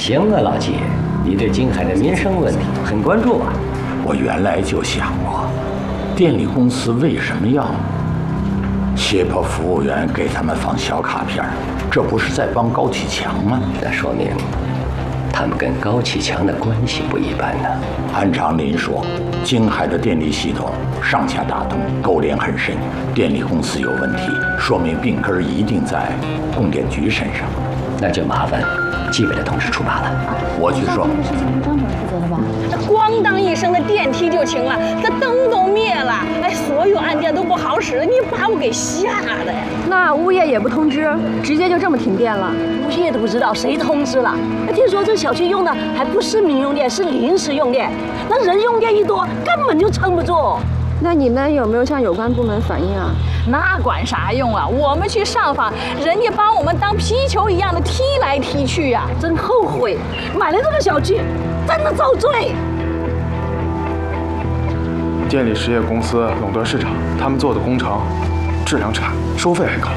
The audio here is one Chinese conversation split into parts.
行啊，老季，你对京海的民生问题很关注啊。 我原来就想过，电力公司为什么要胁迫服务员给他们放小卡片？这不是在帮高启强吗？ 那说明他们跟高启强的关系不一般呢。 按常您说，京海的电力系统上下打通，勾连很深，电力公司有问题，说明病根一定在供电局身上。 那就麻烦纪委的同志出马了。 我去说。 这个事情张主任负责的吧？ 这咣当一声，那电梯就停了，这灯都灭了，哎，所有按键都不好使，你把我给吓的呀！ 那物业也不通知，直接就这么停电了？ 物业都不知道谁通知了。听说这小区用的还不是民用电，是临时用电，那人用电一多，根本就撑不住。 那你们有没有向有关部门反映啊？ 那管啥用啊？我们去上访，人家把我们当皮球一样的踢来踢去呀，真后悔买了这个小区，真的遭罪。 电力实业公司垄断市场，他们做的工程质量差，收费还高。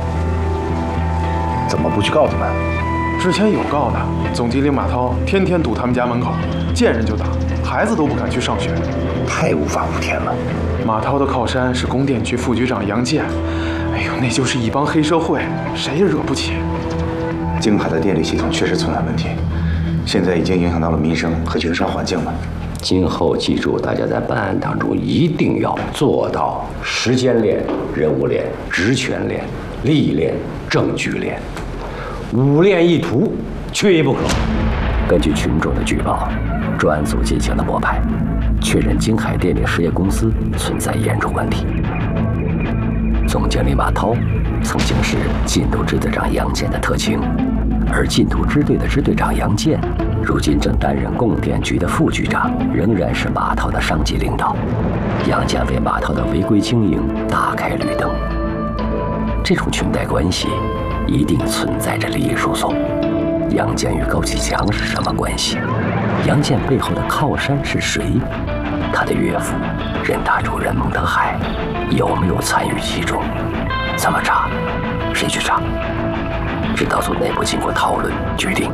怎么不去告他们？ 之前有告的，总经理马涛天天堵他们家门口，见人就打，孩子都不敢去上学， 太无法无天了。 马涛的靠山是供电局副局长杨建，哎呦，那就是一帮黑社会，谁也惹不起。 京海的电力系统确实存在问题，现在已经影响到了民生和营商环境了。 今后记住，大家在办案当中一定要做到时间链、任务链、职权链、利益链、证据链，5链一图，缺一不可。根据群众的举报，专案组进行了摸排，确认京海电力实业公司存在严重问题。总经理马涛曾经是禁毒支队长杨建的特情，而禁毒支队的支队长杨建如今正担任供电局的副局长，仍然是马涛的上级领导。杨建为马涛的违规经营打开绿灯。这种裙带关系一定存在着利益输送。杨建与高启强是什么关系？杨建背后的靠山是谁？他的岳父人大主任孟德海有没有参与其中？怎么查？谁去查？指导组内部经过讨论决定，